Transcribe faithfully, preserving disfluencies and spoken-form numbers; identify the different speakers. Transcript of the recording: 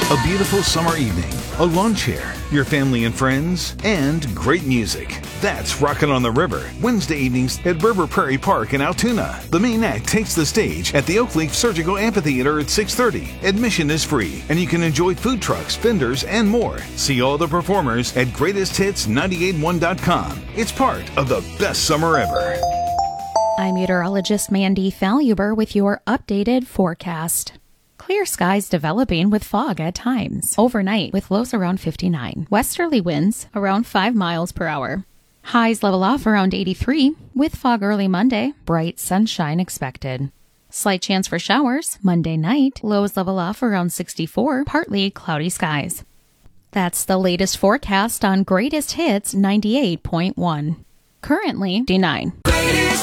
Speaker 1: A beautiful summer evening, a lawn chair, your family and friends, and great music. That's Rockin' on the River, Wednesday evenings at River Prairie Park in Altoona. The main act takes the stage at the Oakleaf Surgical Amphitheater at six thirty. Admission is free, and you can enjoy food trucks, vendors, and more. See all the performers at greatest hits nine eight one dot com. It's part of the best summer ever.
Speaker 2: I'm meteorologist Mandy Faluber with your updated forecast. Clear skies developing with fog at times. Overnight with lows around fifty-nine. Westerly winds around five miles per hour. Highs level off around eighty-three with fog early Monday. Bright sunshine expected. Slight chance for showers Monday night. Lows level off around sixty-four. Partly cloudy skies. That's the latest forecast on Greatest Hits ninety-eight point one. Currently, D nine.